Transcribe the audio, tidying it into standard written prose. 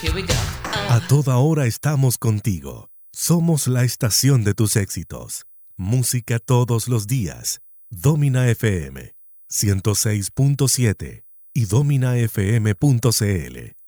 Here we go. A toda hora estamos contigo. Somos la estación de tus éxitos. Música todos los días. Domina FM 106.7 y dominafm.cl.